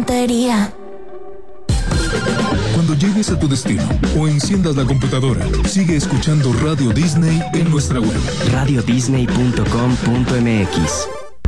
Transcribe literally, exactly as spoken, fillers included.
tontería. Cuando llegues a tu destino o enciendas la computadora, sigue escuchando Radio Disney en nuestra web. radio disney punto com punto m x